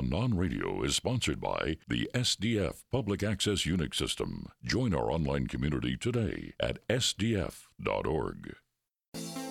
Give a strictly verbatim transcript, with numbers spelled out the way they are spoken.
on Non-Radio is sponsored by the S D F Public Access Unix System. Join our online community today at S D F dot org.